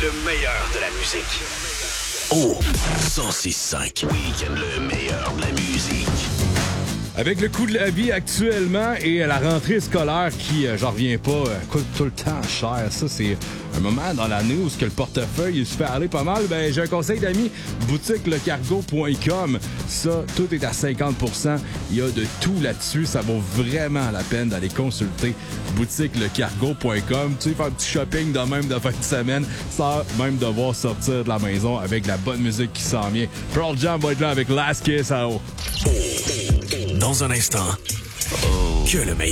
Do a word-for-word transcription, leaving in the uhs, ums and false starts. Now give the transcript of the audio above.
Le meilleur de la musique. Oh, cent six cinq. Week-end, le meilleur de la musique. Avec le coût de la vie actuellement et la rentrée scolaire qui, euh, j'en reviens pas, euh, coûte tout le temps cher. Ça, c'est un moment dans l'année où ce que le portefeuille il se fait aller pas mal. Ben, j'ai un conseil d'amis, boutique le cargo point com. Ça, tout est à cinquante pour cent. Il y a de tout là-dessus. Ça vaut vraiment la peine d'aller consulter boutique le cargo point com. Tu sais, faire un petit shopping de même de fin de semaine sans même devoir sortir de la maison avec la bonne musique qui s'en vient. Pearl Jam va être là avec Last Kiss à haut. Dans un instant, que le meilleur.